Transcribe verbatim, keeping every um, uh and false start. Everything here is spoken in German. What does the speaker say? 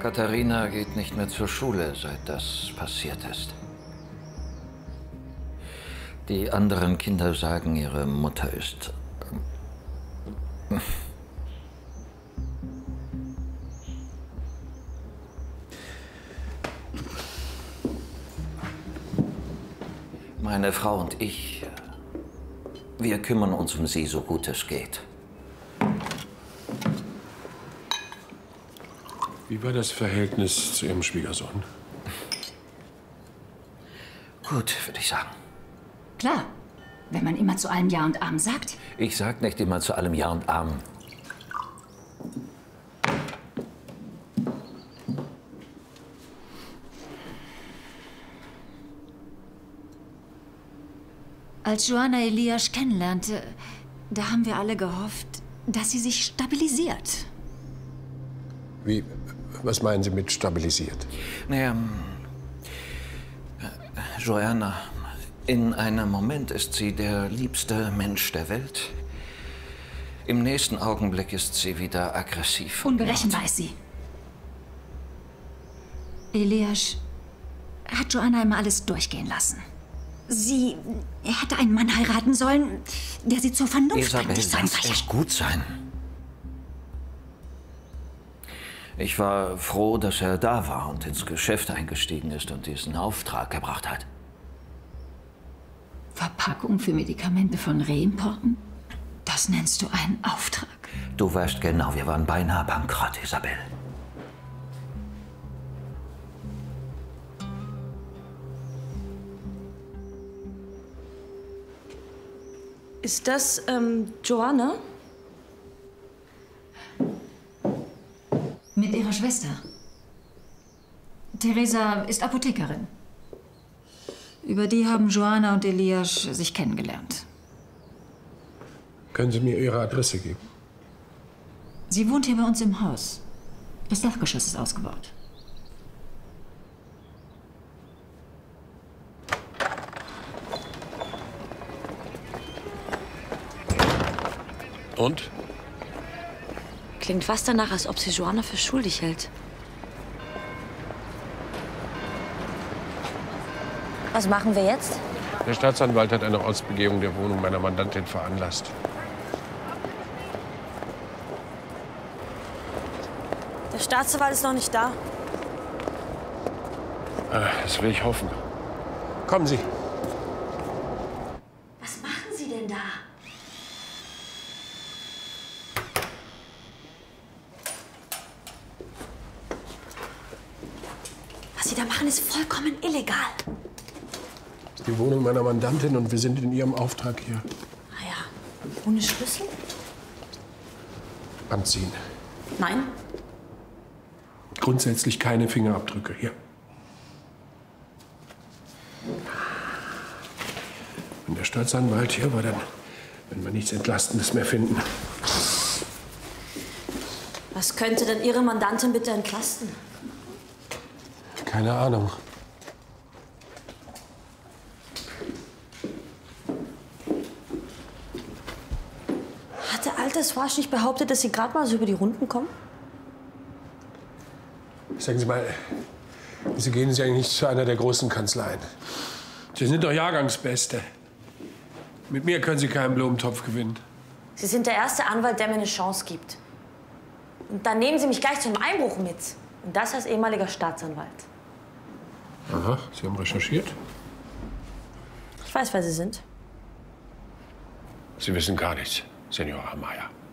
Katharina geht nicht mehr zur Schule, seit das passiert ist. Die anderen Kinder sagen, ihre Mutter ist... Meine Frau und ich, wir kümmern uns um sie, so gut es geht. Wie war das Verhältnis zu Ihrem Schwiegersohn? Gut, würde ich sagen. Klar, wenn man immer zu allem Ja und Amen sagt. Ich sag nicht immer zu allem Ja und Amen. Als Joanna Elias kennenlernte, da haben wir alle gehofft, dass sie sich stabilisiert. Wie, was meinen Sie mit stabilisiert? Naja, Joanna, in einem Moment ist sie der liebste Mensch der Welt. Im nächsten Augenblick ist sie wieder aggressiv. Unberechenbar ist sie. Elias hat Joanna immer alles durchgehen lassen. Sie hätte einen Mann heiraten sollen, der sie zur Vernunft Isabel, bringt. lass es gut sein. Ich war froh, dass er da war und ins Geschäft eingestiegen ist und diesen Auftrag gebracht hat. Verpackung für Medikamente von Reimporten? Das nennst du einen Auftrag? Du weißt genau, wir waren beinahe bankrott, Isabel. Ist das, ähm, Joanna? Mit ihrer Schwester. Theresa ist Apothekerin. Über die haben Joanna und Elias sich kennengelernt. Können Sie mir Ihre Adresse geben? Sie wohnt hier bei uns im Haus. Das Dachgeschoss ist ausgebaut. Und? Klingt fast danach, als ob sie Joanna für schuldig hält. Was machen wir jetzt? Der Staatsanwalt hat eine Ortsbegehung der Wohnung meiner Mandantin veranlasst. Der Staatsanwalt ist noch nicht da. Das will ich hoffen. Kommen Sie. Was machen Sie denn da? Was Sie da machen, ist vollkommen illegal. Das ist die Wohnung meiner Mandantin und wir sind in ihrem Auftrag hier. Ah ja. Ohne Schlüssel? Anziehen. Nein. Grundsätzlich keine Fingerabdrücke. Hier. Wenn der Staatsanwalt hier war, dann werden wir nichts Entlastendes mehr finden. Was könnte denn Ihre Mandantin bitte entlasten? Keine Ahnung. Hat der alte Swash nicht behauptet, dass Sie gerade mal so über die Runden kommen? Sagen Sie mal, Sie gehen Sie eigentlich nicht zu einer der großen Kanzleien. Sie sind doch Jahrgangsbeste. Mit mir können Sie keinen Blumentopf gewinnen. Sie sind der erste Anwalt, der mir eine Chance gibt. Und dann nehmen Sie mich gleich zum Einbruch mit. Und das als ehemaliger Staatsanwalt. Aha, Sie haben recherchiert? Ich weiß, wer Sie sind. Sie wissen gar nichts, Senora Amaya.